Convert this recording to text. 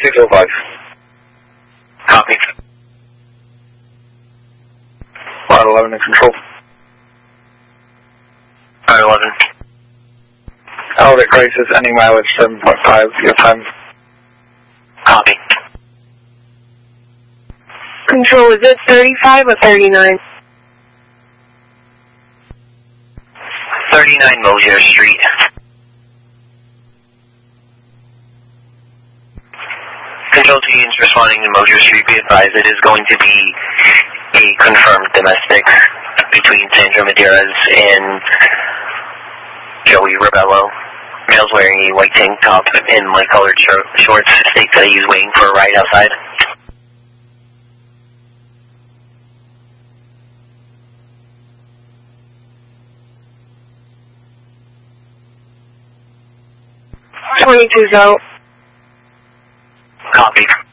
605. Copy. Flight 11 in control. Flight 11. Elevate crisis, ending mileage 7.5, your time. Copy. Control, is it 35 or 39? 39 Mosier Street. Control teams responding to Mosier Street, be advised it is going to be a confirmed domestic between Sandra Medeiros and Joey Rebello. Male's wearing a white tank top and light colored shorts. States that he's waiting for a ride outside. Twenty-two's out. Copy.